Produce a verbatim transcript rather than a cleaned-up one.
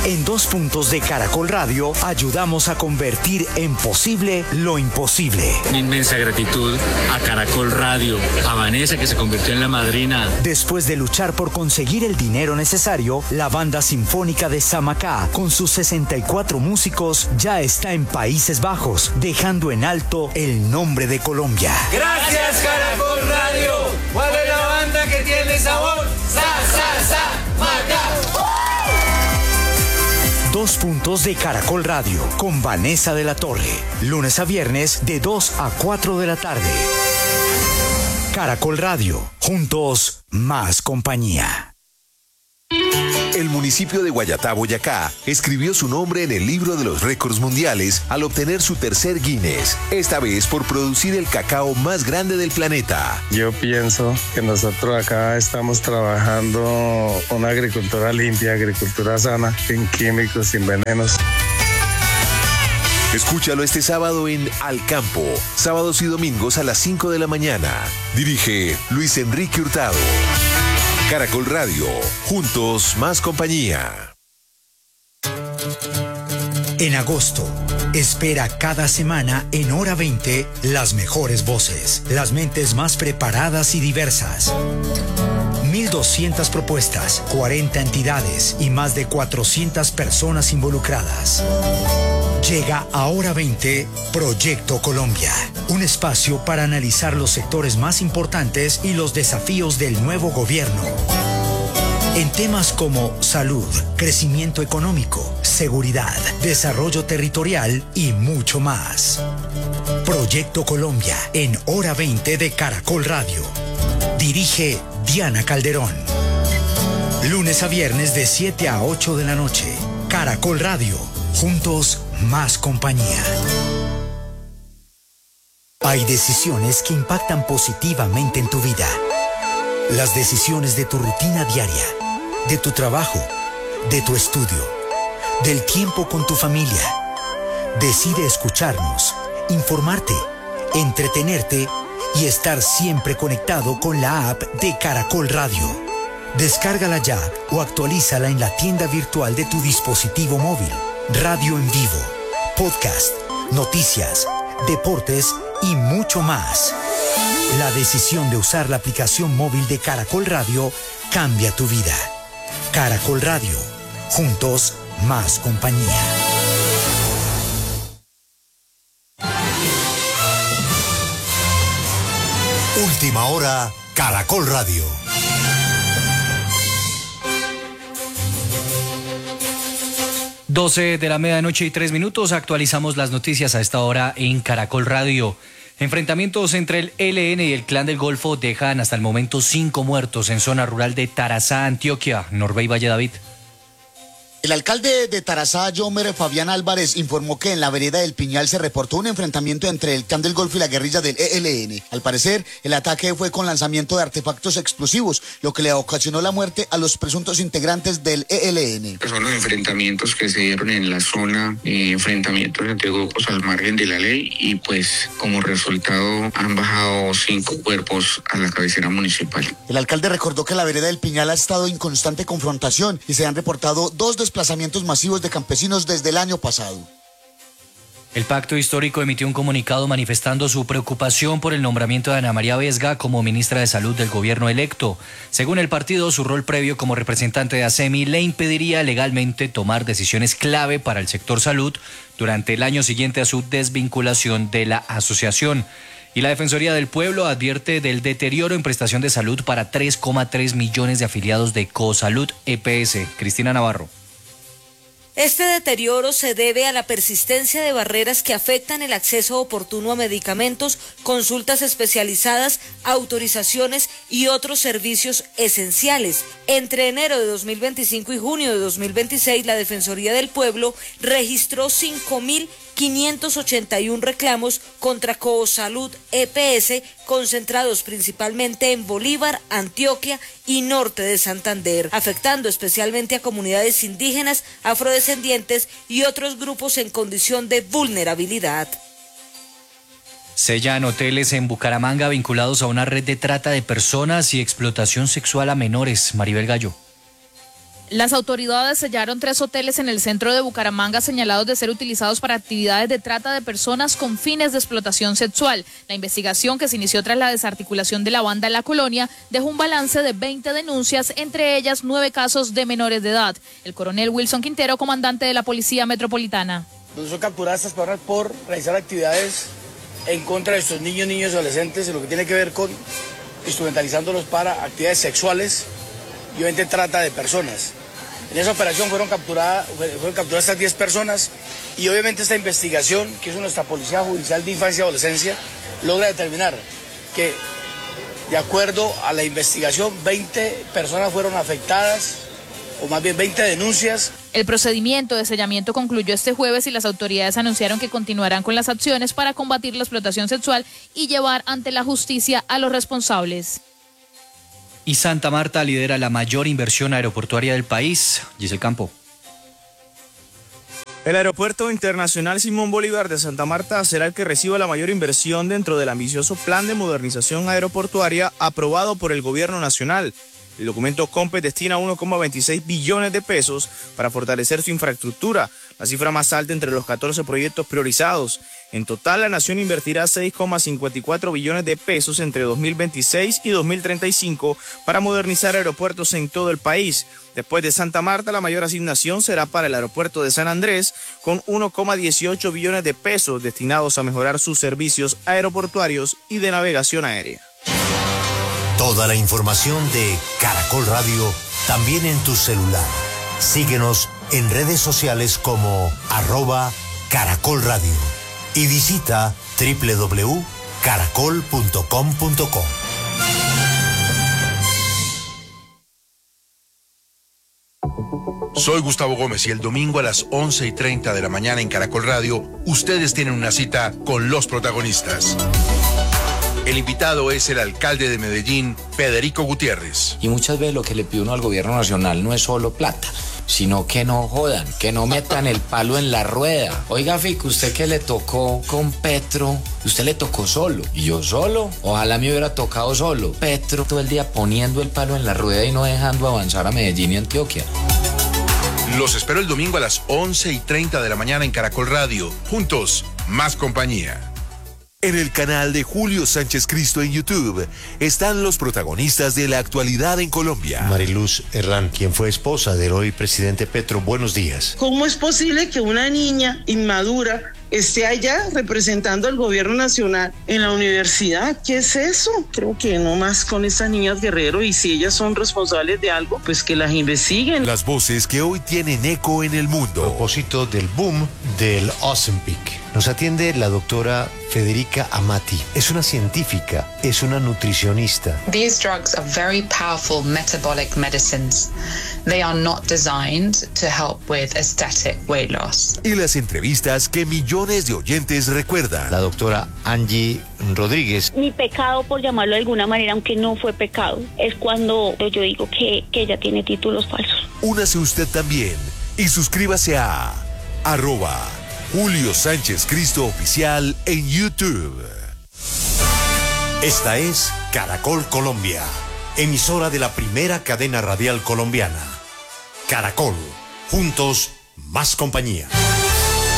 En Dos Puntos de Caracol Radio ayudamos a convertir en posible lo imposible. Una inmensa gratitud a Caracol Radio, a Vanessa que se convirtió en la madrina. Después de luchar por conseguir el dinero necesario, la banda sinfónica de Samacá, con sus sesenta y cuatro músicos, ya está en Países Bajos, dejando en alto el nombre de Colombia. Gracias, Caracol Radio. ¿Cuál es la banda que tiene sabor? ¡Sa, sa, sa, Macá! Dos Puntos de Caracol Radio, con Vanessa de la Torre. Lunes a viernes de dos a cuatro de la tarde. Caracol Radio, juntos, más compañía. El municipio de Guayatá, Boyacá, escribió su nombre en el libro de los récords mundiales al obtener su tercer Guinness, esta vez por producir el cacao más grande del planeta. Yo pienso que nosotros acá estamos trabajando una agricultura limpia, agricultura sana, sin químicos, sin venenos. Escúchalo este sábado en Al Campo, sábados y domingos a las cinco de la mañana. Dirige Luis Enrique Hurtado. Caracol Radio, juntos más compañía. En agosto, espera cada semana en Hora veinte las mejores voces, las mentes más preparadas y diversas. mil doscientas propuestas, cuarenta entidades y más de cuatrocientas personas involucradas. Llega a Hora veinte Proyecto Colombia, un espacio para analizar los sectores más importantes y los desafíos del nuevo gobierno. En temas como salud, crecimiento económico, seguridad, desarrollo territorial y mucho más. Proyecto Colombia en Hora veinte de Caracol Radio. Dirige Diana Calderón. Lunes a viernes de siete a ocho de la noche. Caracol Radio. Juntos, más compañía. Hay decisiones que impactan positivamente en tu vida. Las decisiones de tu rutina diaria, de tu trabajo, de tu estudio, del tiempo con tu familia. Decide escucharnos, informarte, entretenerte y estar siempre conectado con la app de Caracol Radio. Descárgala ya o actualízala en la tienda virtual de tu dispositivo móvil. Radio en vivo, podcast, noticias, deportes y mucho más. La decisión de usar la aplicación móvil de Caracol Radio cambia tu vida. Caracol Radio, juntos, más compañía. Última hora, Caracol Radio. doce de la medianoche y tres minutos, actualizamos las noticias a esta hora en Caracol Radio. Enfrentamientos entre el E L N y el Clan del Golfo dejan hasta el momento cinco muertos en zona rural de Tarazá, Antioquia. Norbey Valle David. El alcalde de Tarazá, Yomer Fabián Álvarez, informó que en la vereda del Piñal se reportó un enfrentamiento entre el Clan del Golfo y la guerrilla del E L N. Al parecer, el ataque fue con lanzamiento de artefactos explosivos, lo que le ocasionó la muerte a los presuntos integrantes del E L N. Son los enfrentamientos que se dieron en la zona, eh, enfrentamientos entre grupos al margen de la ley y pues como resultado han bajado cinco cuerpos a la cabecera municipal. El alcalde recordó que la vereda del Piñal ha estado en constante confrontación y se han reportado dos desplazamientos masivos de campesinos desde el año pasado. El Pacto Histórico emitió un comunicado manifestando su preocupación por el nombramiento de Ana María Vesga como ministra de Salud del gobierno electo. Según el partido, su rol previo como representante de ASEMI le impediría legalmente tomar decisiones clave para el sector salud durante el año siguiente a su desvinculación de la asociación. Y la Defensoría del Pueblo advierte del deterioro en prestación de salud para tres coma tres millones de afiliados de Cosalud E P S. Cristina Navarro. Este deterioro se debe a la persistencia de barreras que afectan el acceso oportuno a medicamentos, consultas especializadas, autorizaciones y otros servicios esenciales. Entre enero de dos mil veinticinco y junio de dos mil veintiséis, la Defensoría del Pueblo registró cinco mil quinientos ochenta y uno reclamos contra Cosalud E P S, concentrados principalmente en Bolívar, Antioquia y norte de Santander, afectando especialmente a comunidades indígenas, afrodescendientes y otros grupos en condición de vulnerabilidad. Sellan hoteles en Bucaramanga vinculados a una red de trata de personas y explotación sexual a menores. Maribel Gallo. Las autoridades sellaron tres hoteles en el centro de Bucaramanga señalados de ser utilizados para actividades de trata de personas con fines de explotación sexual. La investigación, que se inició tras la desarticulación de la banda en la colonia, dejó un balance de veinte denuncias, entre ellas nueve casos de menores de edad. El coronel Wilson Quintero, comandante de la Policía Metropolitana. Son capturadas estas personas por realizar actividades en contra de estos niños, niños y adolescentes, en lo que tiene que ver con instrumentalizándolos para actividades sexuales y obviamente trata de personas. En esa operación fueron capturadas, fueron capturadas estas diez personas y obviamente esta investigación, que es nuestra Policía Judicial de Infancia y Adolescencia, logra determinar que, de acuerdo a la investigación, veinte personas fueron afectadas, o más bien veinte denuncias. El procedimiento de sellamiento concluyó este jueves y las autoridades anunciaron que continuarán con las acciones para combatir la explotación sexual y llevar ante la justicia a los responsables. Y Santa Marta lidera la mayor inversión aeroportuaria del país. Giselle Campo. El Aeropuerto Internacional Simón Bolívar de Santa Marta será el que reciba la mayor inversión dentro del ambicioso plan de modernización aeroportuaria aprobado por el Gobierno Nacional. El documento COMPES destina uno coma veintiséis billones de pesos para fortalecer su infraestructura, la cifra más alta entre los catorce proyectos priorizados. En total, la nación invertirá seis coma cincuenta y cuatro billones de pesos entre dos mil veintiséis y dos mil treinta y cinco para modernizar aeropuertos en todo el país. Después de Santa Marta, la mayor asignación será para el aeropuerto de San Andrés, con uno coma dieciocho billones de pesos destinados a mejorar sus servicios aeroportuarios y de navegación aérea. Toda la información de Caracol Radio también en tu celular. Síguenos en redes sociales como arroba Caracol Radio y visita doble u doble u doble u punto caracol punto com punto co. Soy Gustavo Gómez y el domingo a las once y treinta de la mañana en Caracol Radio, ustedes tienen una cita con los protagonistas. El invitado es el alcalde de Medellín, Federico Gutiérrez. Y muchas veces lo que le pide uno al gobierno nacional no es solo plata, sino que no jodan, que no metan el palo en la rueda. Oiga, Fico, usted que le tocó con Petro, usted le tocó solo. ¿Y yo solo? Ojalá me hubiera tocado solo. Petro todo el día poniendo el palo en la rueda y no dejando avanzar a Medellín y Antioquia. Los espero el domingo a las once y treinta de la mañana en Caracol Radio. Juntos, más compañía. En el canal de Julio Sánchez Cristo en YouTube están los protagonistas de la actualidad en Colombia. Mariluz Herrán, quien fue esposa del hoy presidente Petro, buenos días. ¿Cómo es posible que una niña inmadura esté allá representando al gobierno nacional en la universidad? ¿Qué es eso? Creo que no más con estas niñas Guerrero, y si ellas son responsables de algo, pues que las investiguen. Las voces que hoy tienen eco en el mundo. A propósito del boom del Ozempic, nos atiende la doctora Federica Amati. Es una científica, es una nutricionista. These drugs are very powerful metabolic medicines. They are not designed to help with aesthetic weight loss. Y las entrevistas que millones de oyentes recuerdan. La doctora Angie Rodríguez. Mi pecado, por llamarlo de alguna manera, aunque no fue pecado, es cuando yo digo que, que ella tiene títulos falsos. Únase usted también y suscríbase a arroba Julio Sánchez Cristo Oficial en YouTube. Esta es Caracol Colombia, emisora de la primera cadena radial colombiana. Caracol, juntos, más compañía.